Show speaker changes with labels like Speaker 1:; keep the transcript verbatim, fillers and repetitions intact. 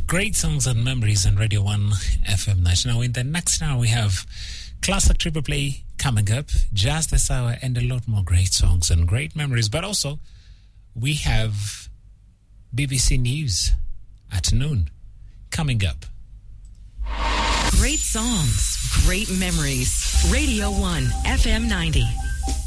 Speaker 1: Great songs and memories on Radio one F M Night. Now, in the next hour, we have Classic Triple Play coming up, Jazz this hour, and a lot more great songs and great memories. But also, we have B B C News at noon coming up.
Speaker 2: Great songs, great memories. Radio one F M ninety.